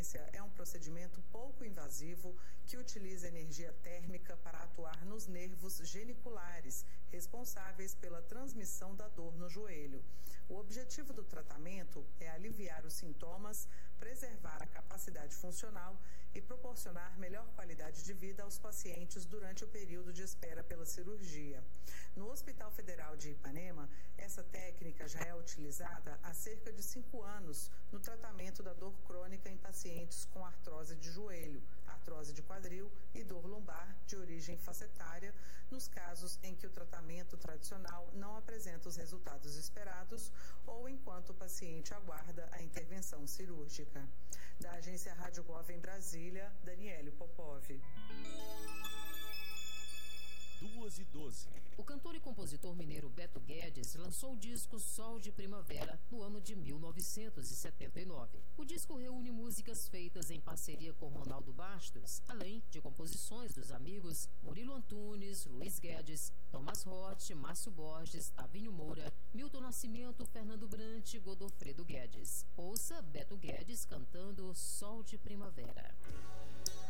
emergência é um procedimento pouco invasivo que utiliza energia térmica para atuar nos nervos geniculares, responsáveis pela transmissão da dor no joelho. O objetivo do tratamento é aliviar os sintomas, preservar a capacidade funcional e proporcionar melhor qualidade de vida aos pacientes durante o período de espera pela cirurgia. No Hospital Federal de Ipanema, essa técnica já é utilizada há cerca de 5 anos no tratamento da dor crônica em pacientes com artrose de joelho, artrose de quadril e dor lombar de origem facetária, nos casos em que o tratamento tradicional não apresenta os resultados esperados ou enquanto o paciente aguarda a intervenção cirúrgica. Da agência Rádio Gov em Brasília, Daniele Popov. 2h12. O cantor e compositor mineiro Beto Guedes lançou o disco Sol de Primavera no ano de 1979. O disco reúne músicas feitas em parceria com Ronaldo Bastos, além de composições dos amigos Murilo Antunes, Luiz Guedes, Tomás Roth, Márcio Borges, Tavinho Moura, Milton Nascimento, Fernando Brant e Godofredo Guedes. Ouça Beto Guedes cantando Sol de Primavera.